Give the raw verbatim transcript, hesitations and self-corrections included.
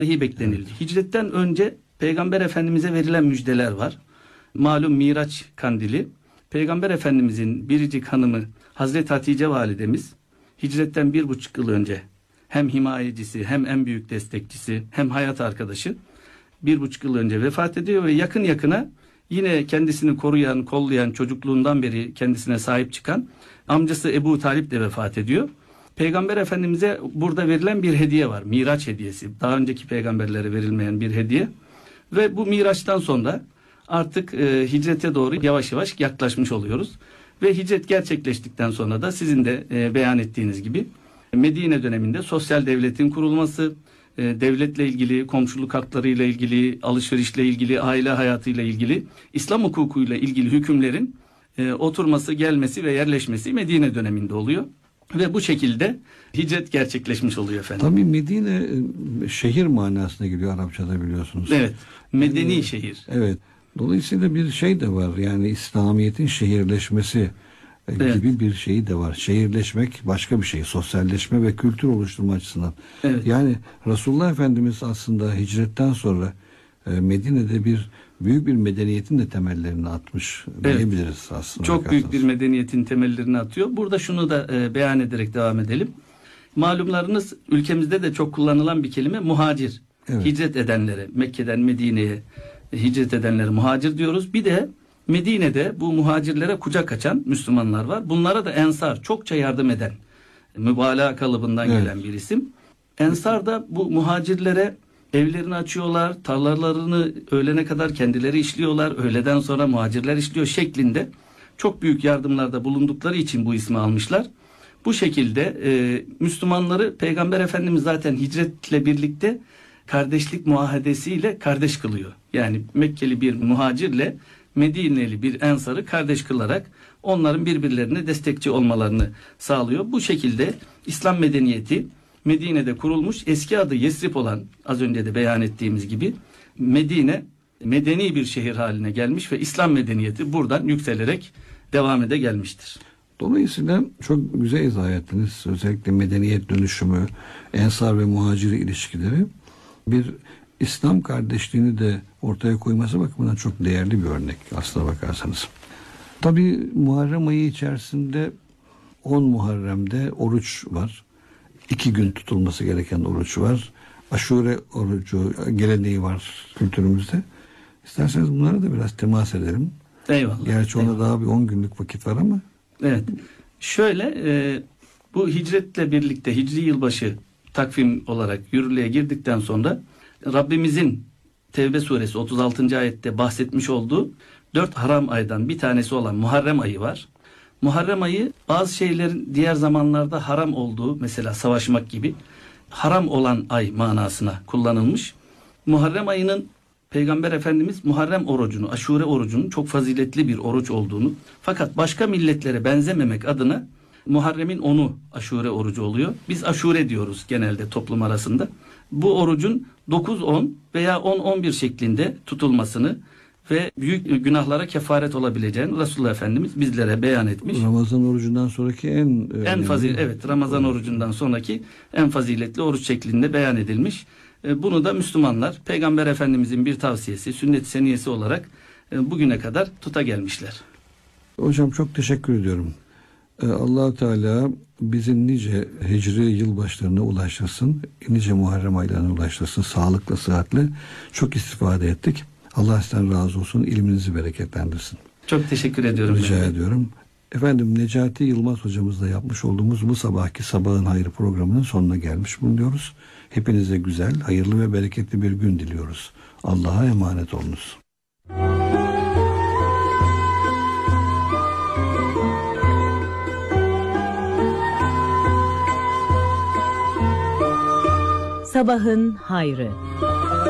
Vahiy beklenildi. Hicretten önce Peygamber Efendimiz'e verilen müjdeler var. Malum Miraç kandili. Peygamber Efendimiz'in biricik hanımı Hazreti Hatice validemiz hicretten bir buçuk yıl önce hem himayecisi hem en büyük destekçisi hem hayat arkadaşı bir buçuk yıl önce vefat ediyor ve yakın yakına yine kendisini koruyan, kollayan, çocukluğundan beri kendisine sahip çıkan amcası Ebu Talip de vefat ediyor. Peygamber Efendimiz'e burada verilen bir hediye var. Miraç hediyesi. Daha önceki peygamberlere verilmeyen bir hediye. Ve bu Miraç'tan sonra artık e, hicrete doğru yavaş yavaş yaklaşmış oluyoruz. Ve hicret gerçekleştikten sonra da sizin de e, beyan ettiğiniz gibi Medine döneminde sosyal devletin kurulması, e, devletle ilgili, komşuluk haklarıyla ilgili, alışverişle ilgili, aile hayatıyla ilgili, İslam hukukuyla ilgili hükümlerin e, oturması, gelmesi ve yerleşmesi Medine döneminde oluyor. Ve bu şekilde hicret gerçekleşmiş oluyor efendim. Tabii Medine şehir manasına geliyor Arapçada, biliyorsunuz. Evet. Medeni yani, şehir. Evet. Dolayısıyla bir şey de var. Yani İslamiyet'in şehirleşmesi evet. gibi bir şey de var. Şehirleşmek başka bir şey. Sosyalleşme ve kültür oluşturma açısından. Evet. Yani Resulullah Efendimiz aslında hicretten sonra Medine'de bir büyük bir medeniyetin de temellerini atmış evet. diyebiliriz aslında. Çok büyük bir medeniyetin temellerini atıyor. Burada şunu da e, beyan ederek devam edelim. Malumlarınız ülkemizde de çok kullanılan bir kelime muhacir. Evet. Hicret edenlere, Mekke'den Medine'ye hicret edenlere muhacir diyoruz. Bir de Medine'de bu muhacirlere kucak açan Müslümanlar var. Bunlara da ensar, çokça yardım eden, mübalağa kalıbından evet. gelen bir isim. Ensar da bu muhacirlere evlerini açıyorlar, tarlalarını öğlene kadar kendileri işliyorlar, öğleden sonra muhacirler işliyor şeklinde çok büyük yardımlarda bulundukları için bu ismi almışlar. Bu şekilde e, Müslümanları Peygamber Efendimiz zaten hicretle birlikte kardeşlik muahedesiyle kardeş kılıyor. Yani Mekkeli bir muhacirle Medineli bir ensarı kardeş kılarak onların birbirlerine destekçi olmalarını sağlıyor. Bu şekilde İslam medeniyeti Medine'de kurulmuş, eski adı Yesrib olan az önce de beyan ettiğimiz gibi Medine medeni bir şehir haline gelmiş ve İslam medeniyeti buradan yükselerek devam ede gelmiştir. Dolayısıyla çok güzel izah ettiniz. Özellikle medeniyet dönüşümü, ensar ve muhacir ilişkileri bir İslam kardeşliğini de ortaya koyması bakımından çok değerli bir örnek aslına bakarsanız. Tabii Muharrem ayı içerisinde on Muharrem'de oruç var. İki gün tutulması gereken oruç var. Aşure orucu geleneği var kültürümüzde. İsterseniz bunlara da biraz temas edelim. Eyvallah. Gerçi ona eyvallah. daha bir on günlük vakit var ama. Evet. Şöyle e, bu hicretle birlikte Hicri yılbaşı takvim olarak yürürlüğe girdikten sonra Rabbimizin Tevbe suresi otuz altıncı ayette bahsetmiş olduğu dört haram aydan bir tanesi olan Muharrem ayı var. Muharrem ayı bazı şeylerin diğer zamanlarda haram olduğu, mesela savaşmak gibi haram olan ay manasına kullanılmış. Muharrem ayının Peygamber Efendimiz Muharrem orucunu, Aşure orucunun çok faziletli bir oruç olduğunu, fakat başka milletlere benzememek adına Muharrem'in onu Aşure orucu oluyor. Biz Aşure diyoruz genelde toplum arasında. Bu orucun dokuz on veya on on bir şeklinde tutulmasını ve büyük günahlara kefaret olabileceğini Resulullah Efendimiz bizlere beyan etmiş. Ramazan orucundan sonraki en en fazil evet Ramazan orucundan sonraki en faziletli oruç şeklinde beyan edilmiş. Bunu da Müslümanlar Peygamber Efendimizin bir tavsiyesi, sünnet-i seniyesi olarak bugüne kadar tuta gelmişler. Hocam çok teşekkür ediyorum. Allah Teala bizi nice hicri yılbaşlarına ulaştırsın, nice Muharrem aylarına ulaştırsın, sağlıklı, sıhhatli. Çok istifade ettik. Allah sizden razı olsun, ilminizi bereketlendirsin. Çok teşekkür ediyorum. Rica ben. ediyorum. Efendim, Necati Yılmaz hocamızla yapmış olduğumuz bu sabahki Sabahın Hayrı programının sonuna gelmiş bulunuyoruz. Hepinize güzel, hayırlı ve bereketli bir gün diliyoruz. Allah'a emanet olunuz. Sabahın Hayrı.